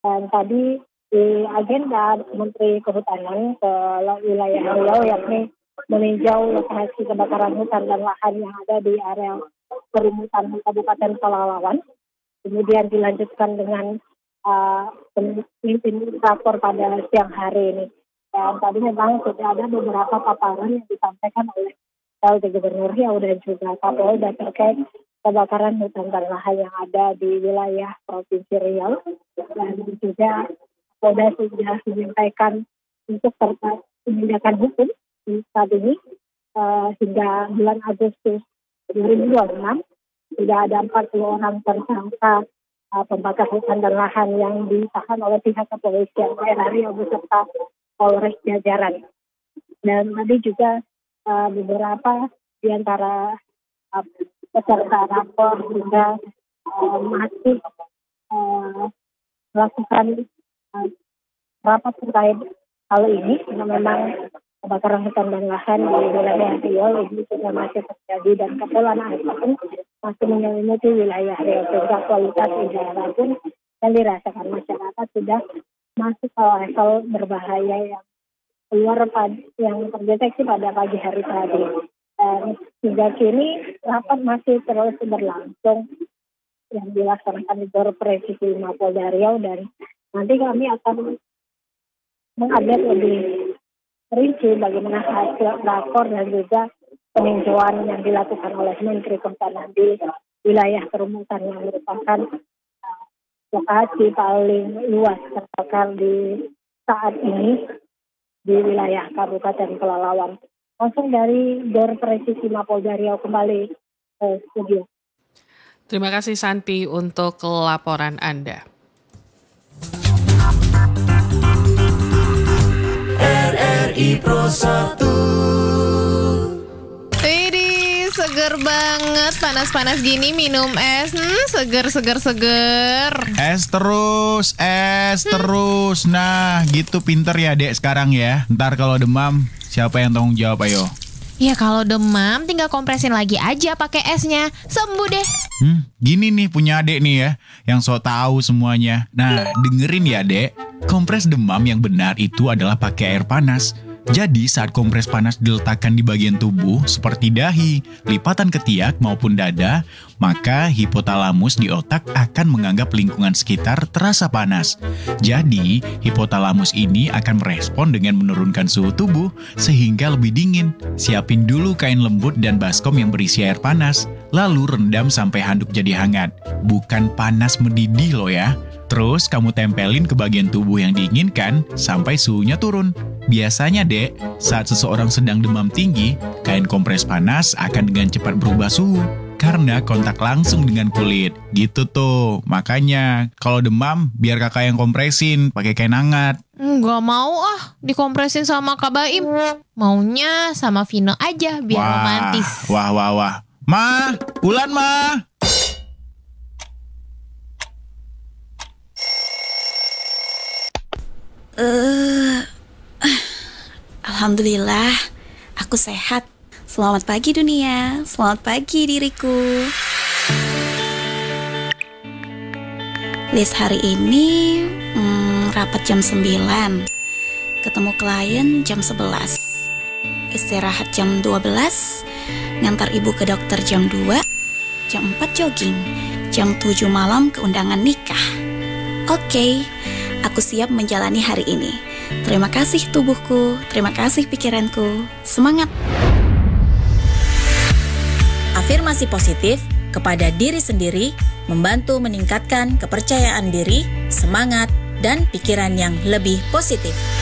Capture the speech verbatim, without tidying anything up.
Dan tadi di agenda Menteri Kehutanan ke wilayah Riau yakni meninjau lokasi kebakaran hutan dan lahan yang ada di area perumutan Kabupaten Pelalawan. Kemudian dilanjutkan dengan uh, pemimpin rapor pada siang hari ini. Dan tadi memang sudah ada beberapa paparan yang disampaikan oleh L D Gubernur Riau dan juga Kapolda terkait kebakaran hutan dan lahan yang ada di wilayah Provinsi Riau. Dan juga Kapolda sudah menyampaikan untuk terkait penindakan hukum saat ini uh, hingga bulan Agustus dua ribu dua puluh enam sudah ada empat puluh orang tersangka uh, pembakar hutan dan lahan yang ditahan oleh pihak kepolisian daerah Riau beserta Polres jajaran. Dan tadi juga uh, beberapa di antara uh, peserta rapor juga uh, masih uh, melakukan uh, rapat terkait hal ini karena memang kebakaran hutan dan lahan di wilayah Riau ini juga masih terjadi dan kepulan asap pun masih menyelimuti wilayah Riau sehingga kualitas udara pun yang dirasakan masyarakat sudah masuk ke level berbahaya yang keluar yang terdeteksi pada pagi hari tadi. Dan hingga kini rapat masih terus berlangsung yang dilaksanakan di Gor Presisi Mapolda Riau dan nanti kami akan mengupdate lebih rinci bagaimana hasil lapor dan juga peninjauan yang dilakukan oleh Menteri Kehutanan di wilayah perumutan yang merupakan uh, lokasi paling luas terbakar di saat ini di wilayah Kabupaten Pelalawan. Langsung dari Gor Presisi Mapolda Riau kembali ke studio. Terima kasih Santi untuk laporan Anda. R R I Pro satu. Widih, seger banget. Panas-panas gini minum es. Hmm, seger, seger, seger. Es terus, es hmm. terus. Nah, gitu pinter ya dek sekarang ya. Ntar kalau demam, siapa yang tanggung jawab ayo? Ya kalau demam tinggal kompresin lagi aja pakai esnya. Sembuh deh. Hmm, gini nih punya adek nih ya, yang so tahu semuanya. Nah, dengerin ya dek. Kompres demam yang benar itu adalah pakai air panas. Jadi saat kompres panas diletakkan di bagian tubuh seperti dahi, lipatan ketiak maupun dada, maka hipotalamus di otak akan menganggap lingkungan sekitar terasa panas. Jadi hipotalamus ini akan merespon dengan menurunkan suhu tubuh sehingga lebih dingin. Siapin dulu kain lembut dan baskom yang berisi air panas, lalu rendam sampai handuk jadi hangat. Bukan panas mendidih loh ya. Terus kamu tempelin ke bagian tubuh yang diinginkan sampai suhunya turun. Biasanya dek, saat seseorang sedang demam tinggi, kain kompres panas akan dengan cepat berubah suhu karena kontak langsung dengan kulit. Gitu tuh. Makanya kalau demam biar kakak yang kompresin pakai kain hangat. Nggak mau ah dikompresin sama Kak Baim. Maunya sama Vino aja biar wah, romantis. Wah wah wah. Ma, Ulan ma. Uh, Alhamdulillah, aku sehat. Selamat pagi dunia, selamat pagi diriku. List hari ini hmm, rapat jam sembilan, ketemu klien jam sebelas, istirahat jam dua belas, ngantar ibu ke dokter jam dua, jam empat jogging, jam tujuh malam ke undangan nikah. Oke, okay. Aku siap menjalani hari ini. Terima kasih tubuhku, terima kasih pikiranku. Semangat! Afirmasi positif kepada diri sendiri membantu meningkatkan kepercayaan diri, semangat, dan pikiran yang lebih positif.